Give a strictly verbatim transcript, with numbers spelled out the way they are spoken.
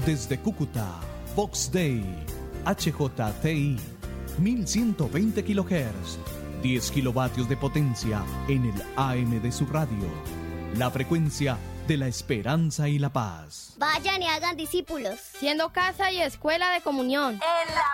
Desde Cúcuta, Vox Day, H J T I, mil ciento veinte kilohertz, diez kilovatios de potencia en el A M de su radio. La frecuencia de la esperanza y la paz. Vayan y hagan discípulos, siendo casa y escuela de comunión. En la